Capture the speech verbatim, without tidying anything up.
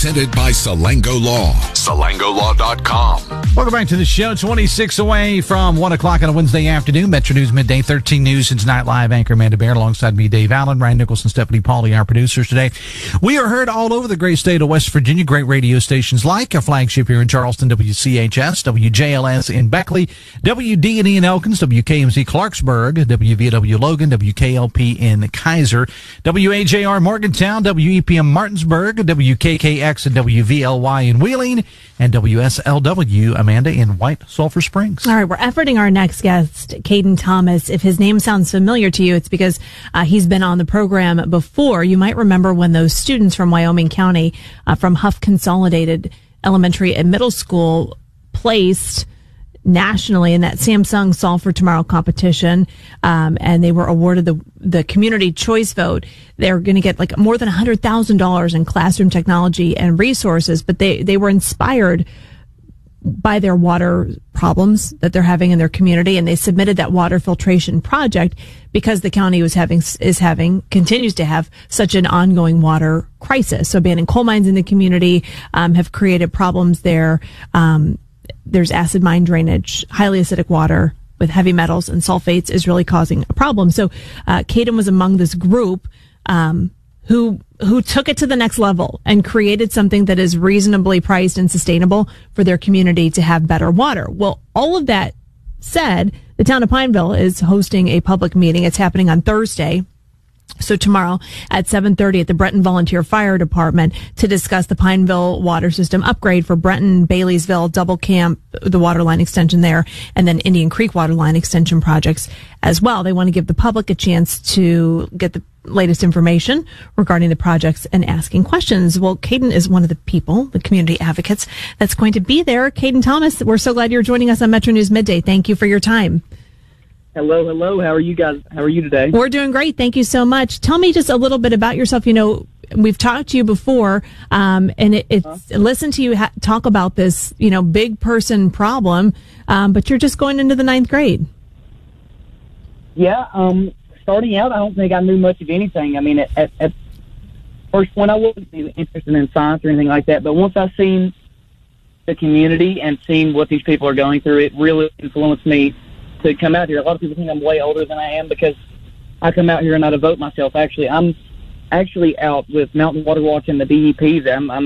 Presented by Salango Law. Salango Law dot com. Welcome back to the show. twenty-six away from one o'clock on a Wednesday afternoon. Metro News Midday, thirteen News and Tonight Live anchor Amanda Baird alongside me, Dave Allen, Ryan Nicholson, Stephanie Pauly, our producers today. We are heard all over the great state of West Virginia. Great radio stations like our flagship here in Charleston, W C H S, W J L S in Beckley, W D and E in Elkins, W K M Z Clarksburg, W V W Logan, W K L P in Kaiser, W A J R Morgantown, W E P M Martinsburg, W K K X and W V L Y in Wheeling, and W S L W, Amanda, in White Sulphur Springs. All right, we're efforting our next guest, Caden Thomas. If his name sounds familiar to you, it's because uh, he's been on the program before. You might remember when those students from Wyoming County, uh, from Huff Consolidated Elementary and Middle School, placed nationally in that Samsung Solve for Tomorrow competition, um, and they were awarded the the community choice vote. They're going to get like more than one hundred thousand dollars in classroom technology and resources, but they, they were inspired by their water problems that they're having in their community, and they submitted that water filtration project because the county was having is having continues to have such an ongoing water crisis. So abandoned coal mines in the community um, have created problems there. Um, There's acid mine drainage, highly acidic water with heavy metals and sulfates is really causing a problem. So, uh, Caden was among this group, um, who, who took it to the next level and created something that is reasonably priced and sustainable for their community to have better water. Well, all of that said, the town of Pineville is hosting a public meeting. It's happening on Thursday. So tomorrow at seven thirty at the Brenton Volunteer Fire Department to discuss the Pineville water system upgrade for Brenton, Baileysville, Double Camp, the water line extension there, and then Indian Creek water line extension projects as well. They want to give the public a chance to get the latest information regarding the projects and asking questions. Well, Caden is one of the people, the community advocates, that's going to be there. Caden Thomas, we're so glad you're joining us on Metro News Midday. Thank you for your time. Hello, hello. How are you guys? How are you today? We're doing great. Thank you so much. Tell me just a little bit about yourself. You know, we've talked to you before, um, and it, it's uh-huh. listen to you ha- talk about this, you know, big person problem, um, but you're just going into the ninth grade. Yeah. Um, starting out, I don't think I knew much of anything. I mean, at, at, at first point, I wasn't interested in science or anything like that. But once I seen the community and seen what these people are going through, it really influenced me to come out here. A lot of people think I'm way older than I am because I come out here and I devote myself. Actually, I'm actually out with Mountain Water Watch and the D E Ps. I'm, I'm